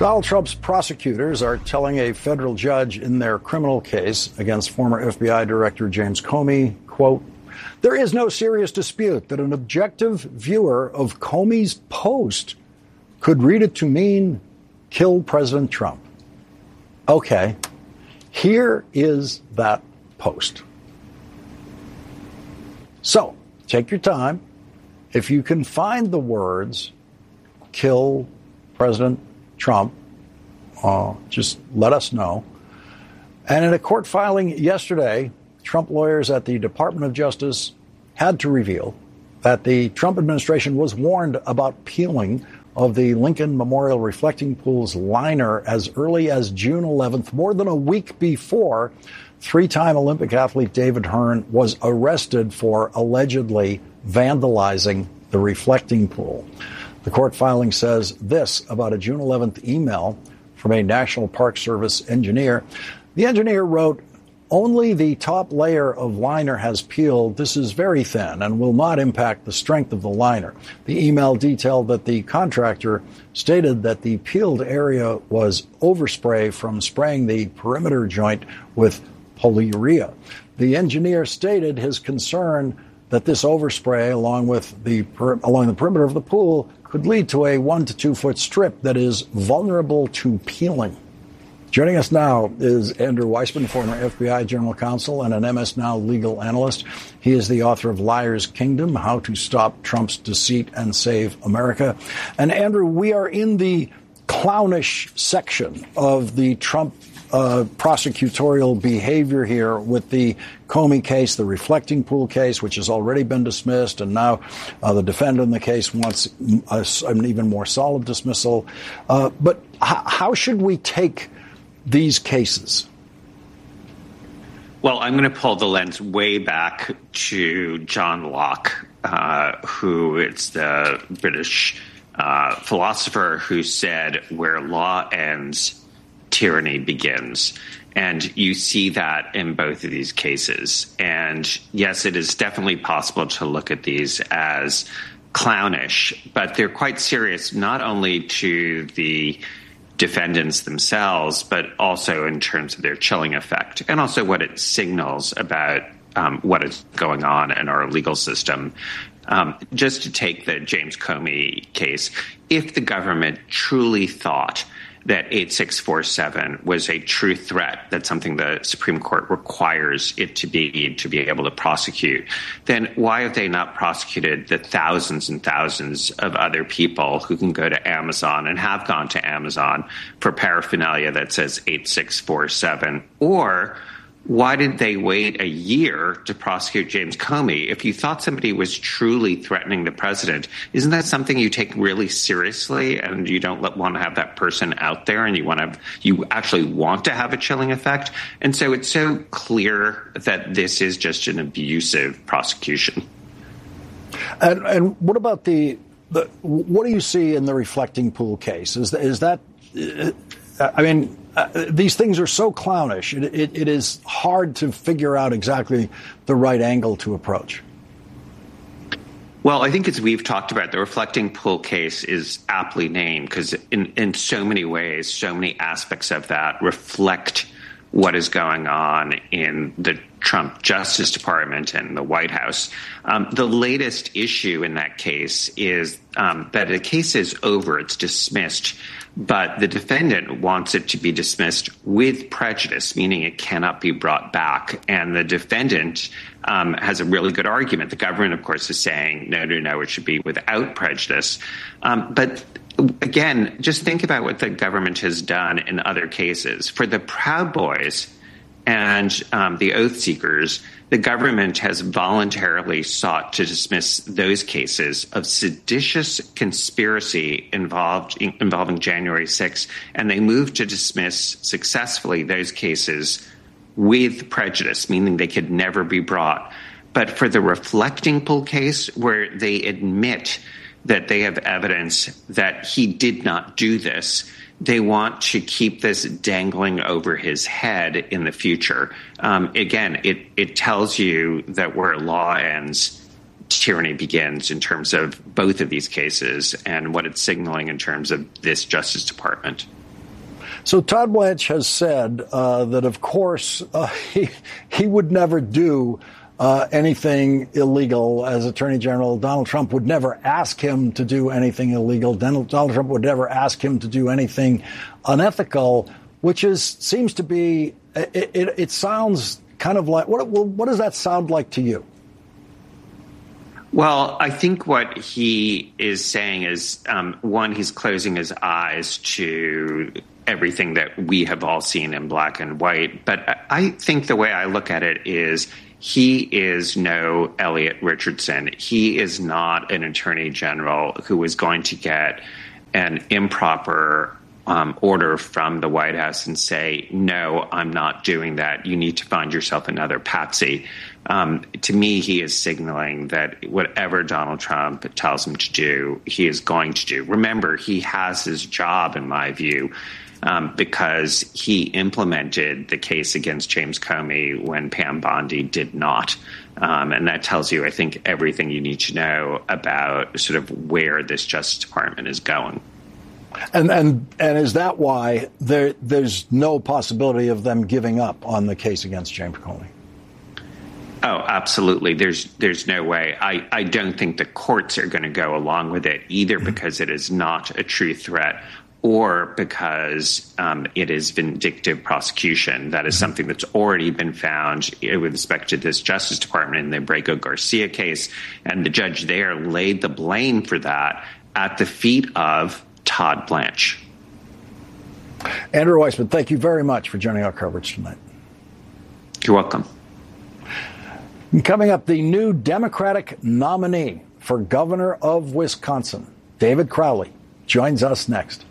Donald Trump's prosecutors are telling a federal judge in their criminal case against former FBI Director James Comey, quote, "There is no serious dispute that an objective viewer of Comey's post could read it to mean kill President Trump." Okay, here is that post. So, take your time. If you can find the words, kill President Trump, just let us know. And in a court filing yesterday, Trump lawyers at the Department of Justice had to reveal that the Trump administration was warned about peeling of the Lincoln Memorial Reflecting Pool's liner as early as June 11th, more than a week before three-time Olympic athlete David Hearn was arrested for allegedly vandalizing the reflecting pool. The court filing says this about a June 11th email from a National Park Service engineer. The engineer wrote, "Only the top layer of liner has peeled. This is very thin and will not impact the strength of the liner." The email detailed that the contractor stated that the peeled area was overspray from spraying the perimeter joint with polyurea. The engineer stated his concern that this overspray along the perimeter of the pool could lead to a 1 to 2 foot strip that is vulnerable to peeling. Joining us now is Andrew Weissmann, former FBI general counsel and an MS Now legal analyst. He is the author of Liar's Kingdom, How to Stop Trump's Deceit and Save America. And Andrew, we are in the clownish section of the Trump prosecutorial behavior here with the Comey case, the reflecting pool case, which has already been dismissed, and now the defendant in the case wants an even more solid dismissal. But how should we take these cases? Well, I'm going to pull the lens way back to John Locke, who is the British philosopher who said, "Where law ends, tyranny begins." And you see that in both of these cases. And yes, it is definitely possible to look at these as clownish, but they're quite serious, not only to the defendants themselves, but also in terms of their chilling effect and also what it signals about what is going on in our legal system. Just to take the James Comey case, if the government truly thought that 8647 was a true threat, that's something the Supreme Court requires it to be able to prosecute, then why have they not prosecuted the thousands and thousands of other people who can go to Amazon and have gone to Amazon for paraphernalia that says 8647? Or why did they wait a year to prosecute James Comey? If you thought somebody was truly threatening the president, isn't that something you take really seriously, and you don't want to have that person out there, and you actually want to have a chilling effect? And so it's so clear that this is just an abusive prosecution. And what about what do you see in the reflecting pool case? Is that I mean, these things are so clownish. It is hard to figure out exactly the right angle to approach. Well, I think as we've talked about, the reflecting pool case is aptly named because in so many ways, so many aspects of that reflect what is going on in the Trump Justice Department and the White House. The latest issue in that case is that the case is over, it's dismissed, but the defendant wants it to be dismissed with prejudice, meaning it cannot be brought back. And the defendant has a really good argument. The government, of course, is saying, no, it should be without prejudice. But again, just think about what the government has done in other cases. For the Proud Boys and the Oath Seekers, the government has voluntarily sought to dismiss those cases of seditious conspiracy involving January 6th, and they moved to dismiss successfully those cases with prejudice, meaning they could never be brought. But for the reflecting pool case, where they admit that they have evidence that he did not do this, they want to keep this dangling over his head in the future. Again, it tells you that where law ends, tyranny begins in terms of both of these cases and what it's signaling in terms of this Justice Department. So Todd Blanche has said that, of course, he would never do anything illegal as Attorney General. Donald Trump would never ask him to do anything illegal. Donald Trump would never ask him to do anything unethical, which seems to be, it sounds kind of like, what does that sound like to you? Well, I think what he is saying is, one, he's closing his eyes to everything that we have all seen in black and white. But I think the way I look at it is he is no Elliot Richardson. He is not an attorney general who is going to get an improper order from the White House and say, no, I'm not doing that. You need to find yourself another patsy. To me, he is signaling that whatever Donald Trump tells him to do, he is going to do. Remember, he has his job, in my view, because he implemented the case against James Comey when Pam Bondi did not. And that tells you, I think, everything you need to know about sort of where this Justice Department is going. And is that why there's no possibility of them giving up on the case against James Comey? Oh, absolutely. There's no way. I don't think the courts are going to go along with it, either because it is not a true threat or because it is vindictive prosecution. That is something that's already been found with respect to this Justice Department in the Abrego Garcia case. And the judge there laid the blame for that at the feet of Todd Blanche. Andrew Weissmann, thank you very much for joining our coverage tonight. You're welcome. And coming up, the new Democratic nominee for governor of Wisconsin, David Crowley, joins us next.